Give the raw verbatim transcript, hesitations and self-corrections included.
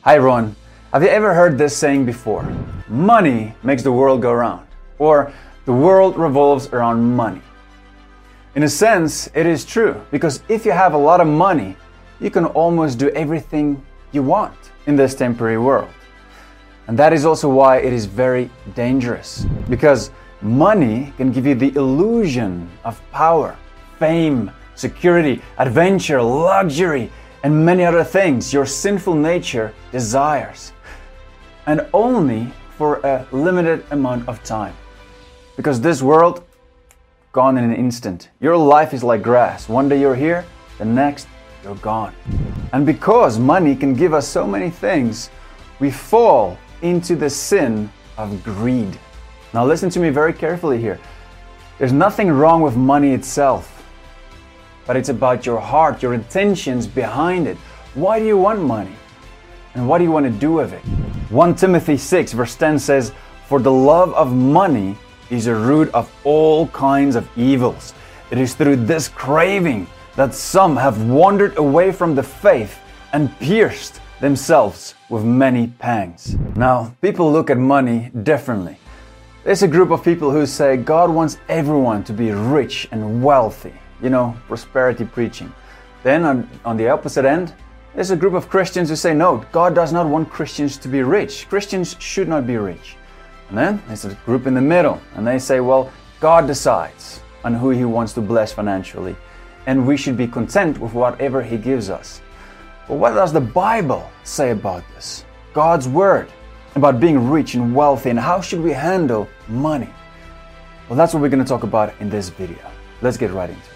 Hi everyone, have you ever heard this saying before? Money makes the world go round, or the world revolves around money. In a sense, it is true, because if you have a lot of money, you can almost do everything you want in this temporary world. And that is also why it is very dangerous, because money can give you the illusion of power, fame, security, adventure, luxury, and many other things your sinful nature desires. And only for a limited amount of time. Because this world, gone in an instant. Your life is like grass. One day you're here, the next you're gone. And because money can give us so many things, we fall into the sin of greed. Now listen to me very carefully here. There's nothing wrong with money itself. But it's about your heart, your intentions behind it. Why do you want money? And what do you want to do with it? First Timothy six verse ten says, "For the love of money is a root of all kinds of evils. It is through this craving that some have wandered away from the faith and pierced themselves with many pangs." Now, people look at money differently. There's a group of people who say God wants everyone to be rich and wealthy. You know, prosperity preaching. Then on, on the opposite end, there's a group of Christians who say, no, God does not want Christians to be rich. Christians should not be rich. And then there's a group in the middle, and they say, well, God decides on who He wants to bless financially, and we should be content with whatever He gives us. But what does the Bible say about this? God's Word, about being rich and wealthy, and how should we handle money? Well, that's what we're going to talk about in this video. Let's get right into it.